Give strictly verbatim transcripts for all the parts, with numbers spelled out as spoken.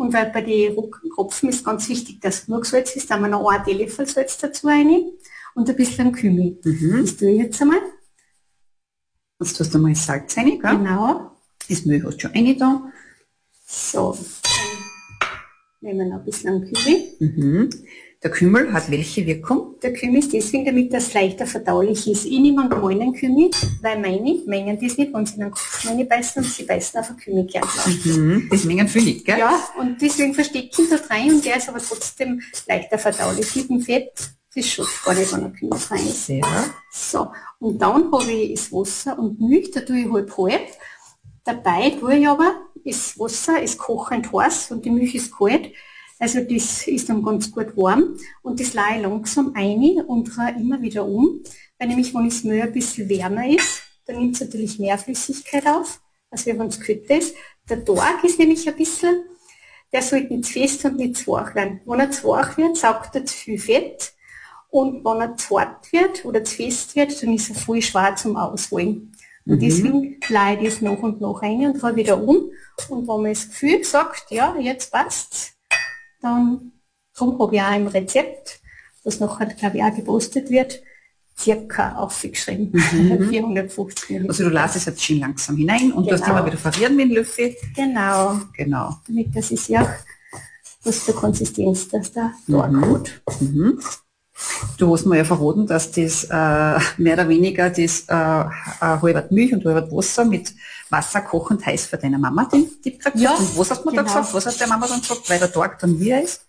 Und weil bei den Roggenkropfen ist ganz wichtig, dass genug Salz ist, da haben wir noch einen Teelöffel Salz dazu rein und ein bisschen Kümmel. Mhm. Das tue ich jetzt einmal. Jetzt tust du mal Salz rein, gell? Genau. Das Mehl hast du schon rein da. So, dann nehmen wir noch ein bisschen Kümmel. Mhm. Der Kümmel hat welche Wirkung? Der Kümmel ist deswegen, damit das leichter verdaulich ist. Ich nehme einen gemahlenen Kümmel, weil meine mengen das nicht, wenn sie in den Kopf reinbeißen und sie beißen auf ein Kümmelkern drauf. Mhm. Das mengen viel nicht, gell? Ja, und deswegen verstecke ich das rein und der ist aber trotzdem leichter verdaulich. Mit dem Fett, das schaut gar nicht, wenn ein Kümmel rein ist. Ja. So, und dann habe ich das Wasser und Milch, da tue ich halb halb. Dabei tue ich aber, das Wasser ist kochend heiß und die Milch ist kalt. Also das ist dann ganz gut warm und das lasse ich langsam ein und rühre immer wieder um, weil nämlich wenn das Mehl ein bisschen wärmer ist, dann nimmt es natürlich mehr Flüssigkeit auf, als wenn es kalt ist. Der Quark ist nämlich ein bisschen, der sollte nicht zu fest und nicht zu weich werden. Wenn er zu weich wird, saugt er zu viel Fett und wenn er zu hart wird oder zu fest wird, dann ist er voll schwer zum Ausholen. Und mhm. deswegen lasse ich das nach und nach rein und rühre wieder um und wenn man das Gefühl sagt, ja, jetzt passt's, dann darum habe ich auch im Rezept, das nachher, glaube ich, auch gepostet wird, circa aufgeschrieben. Mhm. vierhundertfünfzig Milliliter. Also du lässt es jetzt schön langsam hinein und genau. Du hast immer wieder verrühren mit dem Löffel. Genau. Genau. Damit das ist ja was für Konsistenz, dass da da kommt. Mhm. Du hast mir ja verraten, dass das äh, mehr oder weniger das äh, halbert Milch und halbert Wasser mit Wasser kochend heiß für deine Mama den Tipp gekriegt. Ja, und was hast du mir genau. da gesagt? Was hat deine Mama dann gesagt? Weil der Tag dann wie er ist?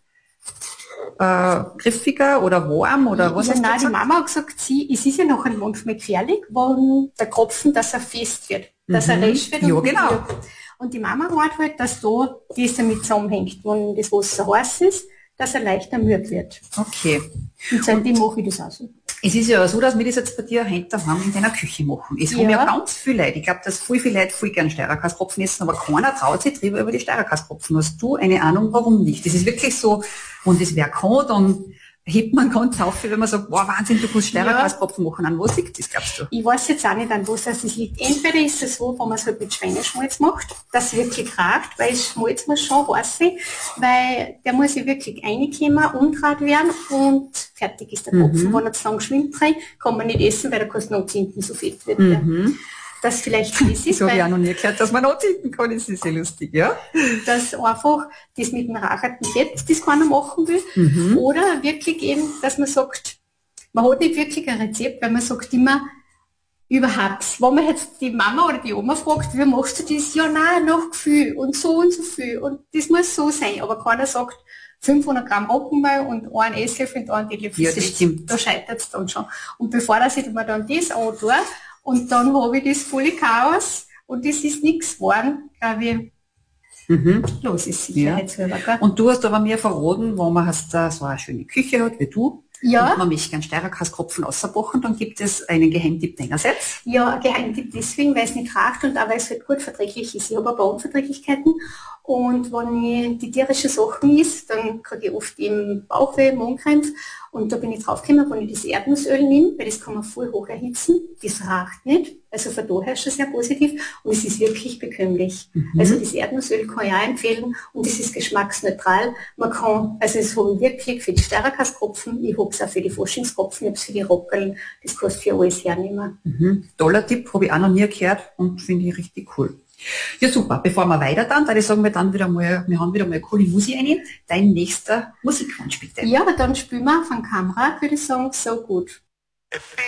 Äh, griffiger oder warm oder was? Ja, hast nein, du die Mama hat gesagt, sie, es ist ja noch ein manchmal gefährlich, wenn der Kropfen, dass er fest wird, dass mhm. er recht wird. Ja, und genau. Wird. Und die Mama hat halt, dass da das damit zusammenhängt, wenn das Wasser heiß ist, dass er leichter müde wird. Okay. Und seitdem mache ich das auch so. Es ist ja so, dass wir das jetzt bei dir heute daheim in deiner Küche machen. Es ja. haben ja ganz viele Leute. Ich glaube, dass voll viele Leute voll gern Steirerkasskropfen essen, aber keiner traut sich drüber über die Steirerkasskropfen. Hast du eine Ahnung, warum nicht? Das ist wirklich so, und das wer kann, dann hebt man ganz auf, wenn man sagt, wow, Wahnsinn, du kannst Steirerkasskropfen ja. machen. An was liegt das, glaubst du? Ich weiß jetzt auch nicht, an was das liegt. Entweder ist es so, wenn man es halt mit Schweineschmalz macht, dass es wirklich ragt, weil das Schmalz muss schon heiß sein, weil der muss ja wirklich reinkommen, umdraht werden und fertig ist der Tropfen. Mhm. Wenn er zu lang schwimmt rein, kann man nicht essen, weil der kann noch hinten so fett wird. Mhm. Das vielleicht das ist. Das habe ich auch noch nie gehört, dass man noch hinten kann, das ist ja lustig, ja? Dass einfach das mit dem raucherten Fett, das keiner machen will. Mhm. Oder wirklich eben, dass man sagt, man hat nicht wirklich ein Rezept, weil man sagt immer, überhaupt, wenn man jetzt die Mama oder die Oma fragt, wie machst du das? Ja, nein, nach Gefühl und so und so viel. Und das muss so sein, aber keiner sagt, fünfhundert Gramm Roggenmehl und einen Esslöffel und einen Teelöffel. Ja, das stimmt. Da scheitert es dann schon. Und bevor dass ich mir dann das antue, und dann habe ich das volle Chaos und das ist nichts geworden, glaube ich. Mhm. Los ist sicherheitshalber. Ja. Und du hast aber mir verraten, wenn man hast, uh, so eine schöne Küche hat wie du, ja. und man möchte gerne Steirerkasskropfen ausbacken, dann gibt es einen Geheimtipp deinerseits. Ja, ein Geheimtipp deswegen, weil es nicht raucht und auch weil es halt gut verträglich ist. Ich habe ein paar Unverträglichkeiten und wenn ich die tierischen Sachen isst, dann kriege ich oft eben Bauchweh, Magenkrämpfe und da bin ich draufgekommen, wenn ich das Erdnussöl nehme, weil das kann man voll hoch erhitzen, das raucht nicht, also von daher ist schon sehr positiv und es ist wirklich bekömmlich. Mhm. Also das Erdnussöl kann ich auch empfehlen und es ist geschmacksneutral. Man kann, also es habe ich wirklich für die Steirerkasskropfen, ich habe es auch für die Faschingskropfen, ich habe es für die Rockerln, das kannst du für alles hernehmen. Mhm. Toller Tipp, habe ich auch noch nie gehört und finde ich richtig cool. Ja, super. Bevor wir weiter dann, da sagen wir dann wieder mal, wir haben wieder mal coole Musik rein. Dein nächster Musikwunsch bitte. Ja, dann spielen wir von Kamera, würde ich sagen, So Gut.